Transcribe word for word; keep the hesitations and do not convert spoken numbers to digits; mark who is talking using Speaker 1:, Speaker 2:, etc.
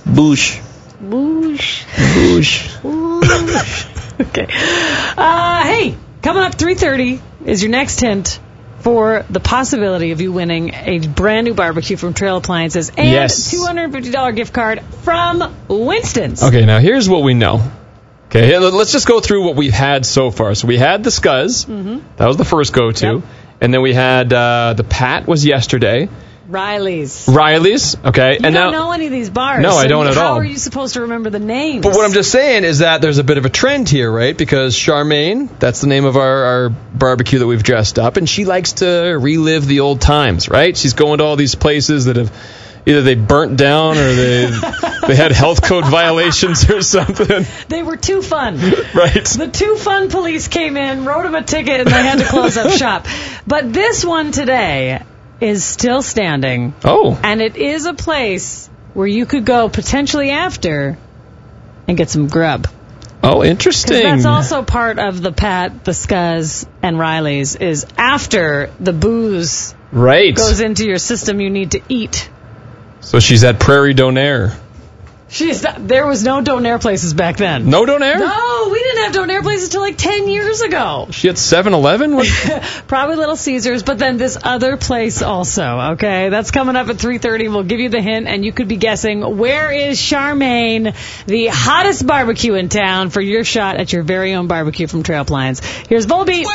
Speaker 1: Boosh.
Speaker 2: Boosh.
Speaker 1: Boosh.
Speaker 2: Boosh. Okay. Uh, hey, coming up three thirty is your next hint for the possibility of you winning a brand new barbecue from Trail Appliances and
Speaker 1: Yes.
Speaker 2: two hundred fifty dollars gift card from Winston's.
Speaker 1: Okay, now here's what we know. Okay, here, let's just go through what we've had so far. So we had the Scuzz.
Speaker 2: Mm-hmm.
Speaker 1: That was the first go-to.
Speaker 2: Yep.
Speaker 1: And then we had uh, the Pat was yesterday.
Speaker 2: Riley's.
Speaker 1: Riley's, okay.
Speaker 2: You
Speaker 1: and
Speaker 2: don't
Speaker 1: now,
Speaker 2: know any of these bars.
Speaker 1: No, I
Speaker 2: so
Speaker 1: don't at
Speaker 2: how
Speaker 1: all.
Speaker 2: are you supposed to remember the names?
Speaker 1: But what I'm just saying is that there's a bit of a trend here, right? Because Charmaine, that's the name of our, our barbecue that we've dressed up, and she likes to relive the old times, right? She's going to all these places that have either they burnt down or they they had health code violations or something.
Speaker 2: They were too fun.
Speaker 1: Right.
Speaker 2: The too fun police came in, wrote them a ticket, and they had to close up shop. But this one today is still standing.
Speaker 1: Oh.
Speaker 2: And it is a place where you could go potentially after and get some grub.
Speaker 1: Oh, interesting.
Speaker 2: That's also part of the Pat, the Scuzz, and Riley's is after the booze
Speaker 1: right.
Speaker 2: goes into your system, you need to eat.
Speaker 1: So she's at Prairie Donaire.
Speaker 2: She's not, there was no Donaire places back then.
Speaker 1: No Donaire?
Speaker 2: No, we didn't have Donaire places until like ten years ago.
Speaker 1: She at seven eleven?
Speaker 2: Probably Little Caesars, but then this other place also, okay? That's coming up at three thirty. We'll give you the hint, and you could be guessing, where is Charmaine, the hottest barbecue in town, for your shot at your very own barbecue from Trail Appliance. Here's Volbeat.